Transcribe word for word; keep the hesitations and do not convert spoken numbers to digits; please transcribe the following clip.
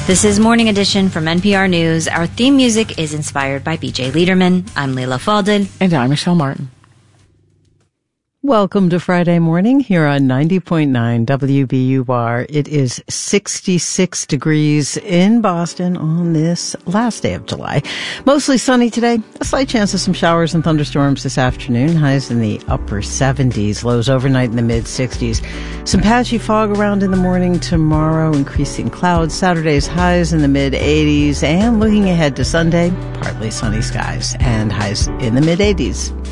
This is Morning Edition from N P R News. Our theme music is inspired by B J Liederman. I'm Leila Fadel. And I'm Michelle Martin. Welcome to Friday morning here on ninety point nine W B U R. It is sixty-six degrees in Boston on this last day of July. Mostly sunny today. A slight chance of some showers and thunderstorms this afternoon. Highs in the upper seventies. Lows overnight in the mid-sixties. Some patchy fog around in the morning tomorrow. Increasing clouds. Saturday's highs in the mid-eighties. And looking ahead to Sunday, partly sunny skies and highs in the mid-eighties.